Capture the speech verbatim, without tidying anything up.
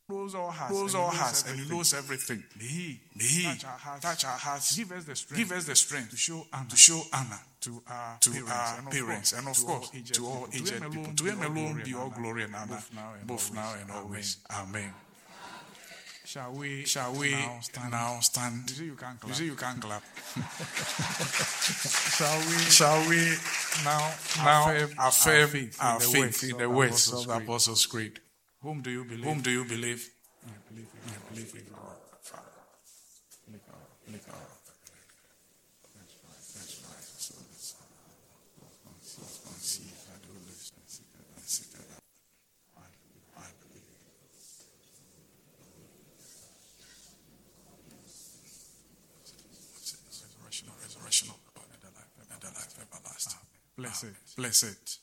knows all hearts, knows and all he hearts, and everything. He knows everything. May He, May He touch our hearts, touch our hearts, give us the strength, give us the strength to show honor, to show honor to our to parents, our and of parents, course, and of to course, all aged to all people. aged people. To Him alone be all glory and honor, both now and both always. now and always. Amen. Shall we? Shall we now stand? now stand? You say you can't clap. You say you can't clap. Shall we? Shall we Now, now affirm affirm our faith our in the faith words in of the the words Apostles' of the Creed? Apostles' Creed? Whom do you believe? Whom do you believe? I believe in I believe in God, Father. Make our- Make our That's right. That's right. So let's let's go and see if I do this. Let's see that. Let's see that. I believe. Resurrection, resurrection of God, and the life, and the life everlasting. Blessed. Blessed